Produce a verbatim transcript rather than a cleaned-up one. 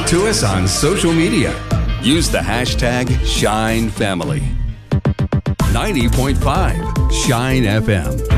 to us on social media. Use the hashtag Shine Family. ninety point five Shine F M.